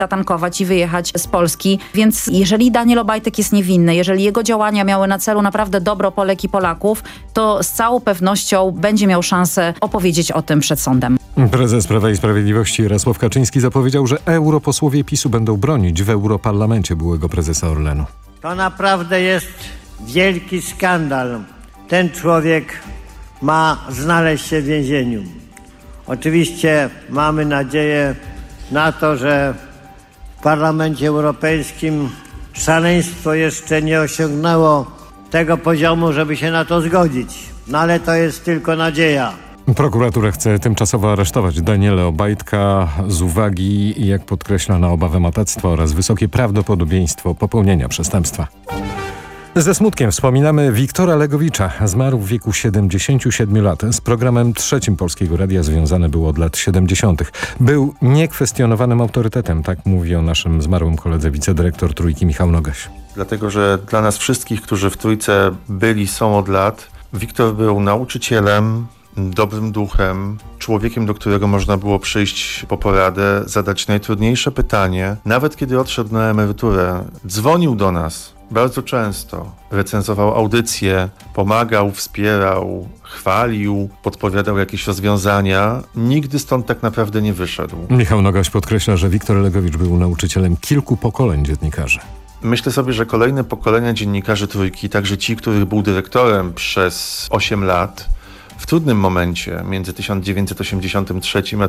zatankować i wyjechać z Polski. Więc jeżeli Daniel Obajtek jest niewinny, jeżeli jego działania miały na celu naprawdę dobro Polek i Polaków, to z całą pewnością będzie miał szansę opowiedzieć o tym przed sądem. Prezes Prawa i Sprawiedliwości Jarosław Kaczyński zapowiedział, że europosłowie PiS-u będą bronić w Europarlamencie byłego prezesa Orlenu. To naprawdę jest wielki skandal. Ten człowiek ma znaleźć się w więzieniu. Oczywiście mamy nadzieję na to, że w Parlamencie Europejskim szaleństwo jeszcze nie osiągnęło tego poziomu, żeby się na to zgodzić. No ale to jest tylko nadzieja. Prokuratura chce tymczasowo aresztować Daniela Obajtka z uwagi, jak podkreśla, na obawę matactwa oraz wysokie prawdopodobieństwo popełnienia przestępstwa. Ze smutkiem wspominamy Wiktora Legowicza. Zmarł w wieku 77 lat. Z programem trzecim Polskiego Radia związany był od lat 70. Był niekwestionowanym autorytetem, tak mówi o naszym zmarłym koledze wicedyrektor Trójki Michał Nogaś. Dlatego, że dla nas wszystkich, którzy w Trójce byli, są od lat, Wiktor był nauczycielem, dobrym duchem, człowiekiem, do którego można było przyjść po poradę, zadać najtrudniejsze pytanie. Nawet kiedy odszedł na emeryturę, dzwonił do nas bardzo często, recenzował audycje, pomagał, wspierał, chwalił, podpowiadał jakieś rozwiązania. Nigdy stąd tak naprawdę nie wyszedł. Michał Nogaś podkreśla, że Wiktor Legowicz był nauczycielem kilku pokoleń dziennikarzy. Myślę sobie, że kolejne pokolenia dziennikarzy Trójki, także ci, których był dyrektorem przez 8 lat, w trudnym momencie między 1983 a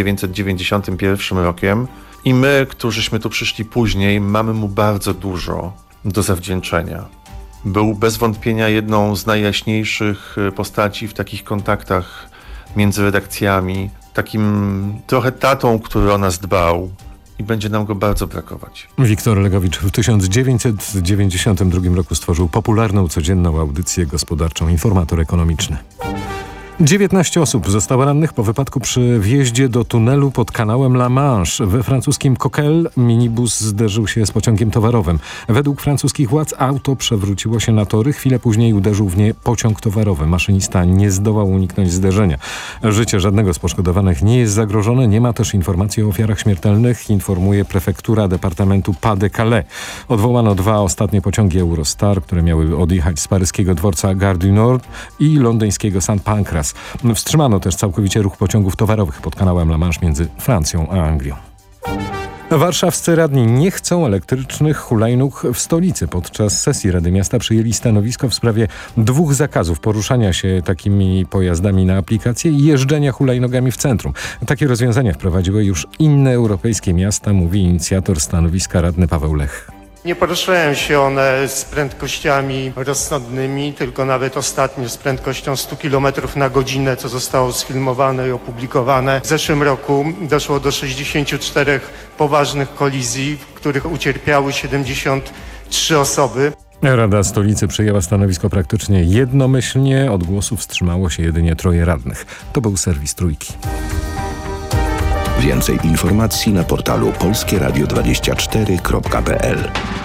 1991 rokiem i my, którzyśmy tu przyszli później, mamy mu bardzo dużo do zawdzięczenia. Był bez wątpienia jedną z najjaśniejszych postaci w takich kontaktach między redakcjami, takim trochę tatą, który o nas dbał i będzie nam go bardzo brakować. Wiktor Legowicz w 1992 roku stworzył popularną codzienną audycję gospodarczą Informator Ekonomiczny. 19 osób zostało rannych po wypadku przy wjeździe do tunelu pod kanałem La Manche. We francuskim Coquelles minibus zderzył się z pociągiem towarowym. Według francuskich władz auto przewróciło się na tory. Chwilę później uderzył w nie pociąg towarowy. Maszynista nie zdołał uniknąć zderzenia. Życie żadnego z poszkodowanych nie jest zagrożone. Nie ma też informacji o ofiarach śmiertelnych, informuje prefektura departamentu Pas-de-Calais. Odwołano 2 ostatnie pociągi Eurostar, które miały odjechać z paryskiego dworca Gare du Nord i londyńskiego St. Pancras. Wstrzymano też całkowicie ruch pociągów towarowych pod kanałem La Manche między Francją a Anglią. Warszawscy radni nie chcą elektrycznych hulajnóg w stolicy. Podczas sesji Rady Miasta przyjęli stanowisko w sprawie 2 zakazów poruszania się takimi pojazdami na aplikację i jeżdżenia hulajnogami w centrum. Takie rozwiązania wprowadziły już inne europejskie miasta, mówi inicjator stanowiska radny Paweł Lech. Nie poruszają się one z prędkościami rozsądnymi, tylko nawet ostatnio z prędkością 100 km na godzinę, co zostało sfilmowane i opublikowane. W zeszłym roku doszło do 64 poważnych kolizji, w których ucierpiały 73 osoby. Rada Stolicy przyjęła stanowisko praktycznie jednomyślnie. Od głosu wstrzymało się jedynie 3 radnych. To był serwis Trójki. Więcej informacji na portalu polskieradio24.pl.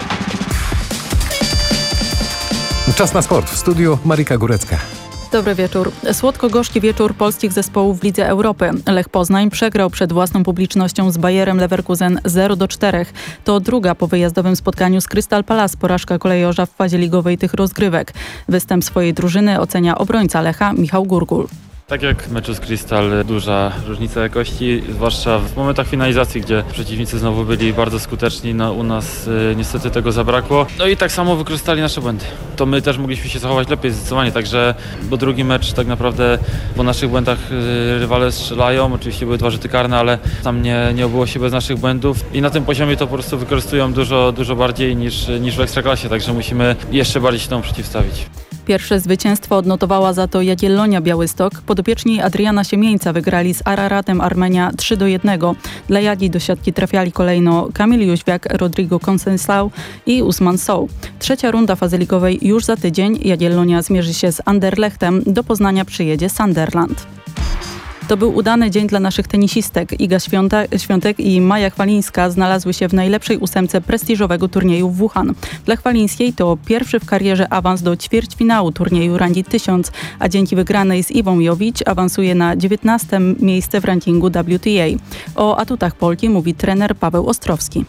Czas na sport. W studiu Marika Górecka. Dobry wieczór. Słodko-gorzki wieczór polskich zespołów w Lidze Europy. Lech Poznań przegrał przed własną publicznością z Bayerem Leverkusen 0-4. To druga po wyjazdowym spotkaniu z Crystal Palace porażka kolejorza w fazie ligowej tych rozgrywek. Występ swojej drużyny ocenia obrońca Lecha Michał Gurgul. Tak jak w meczu z Crystal, duża różnica jakości, zwłaszcza w momentach finalizacji, gdzie przeciwnicy znowu byli bardzo skuteczni. No, u nas niestety tego zabrakło. No i tak samo wykorzystali nasze błędy. To my też mogliśmy się zachować lepiej zdecydowanie, także bo drugi mecz tak naprawdę po naszych błędach rywale strzelają. Oczywiście były 2 rzuty karne, ale tam nie obyło się bez naszych błędów i na tym poziomie to po prostu wykorzystują dużo bardziej niż w Ekstraklasie, także musimy jeszcze bardziej się temu przeciwstawić. Pierwsze zwycięstwo odnotowała za to Jagiellonia Białystok. Podopieczni Adriana Siemieńca wygrali z Araratem Armenia 3-1. Dla Jagi do siatki trafiali kolejno Kamil Jóźwiak, Rodrigo Conceição i Usman Sow. Trzecia runda fazy ligowej już za tydzień. Jagiellonia zmierzy się z Anderlechtem. Do Poznania przyjedzie Sunderland. To był udany dzień dla naszych tenisistek. Iga Świątek i Maja Chwalińska znalazły się w najlepszej 8 prestiżowego turnieju w Wuhan. Dla Chwalińskiej to pierwszy w karierze awans do ćwierćfinału turnieju rangi 1000, a dzięki wygranej z Iwą Jowicz awansuje na 19. miejsce w rankingu WTA. O atutach Polki mówi trener Paweł Ostrowski.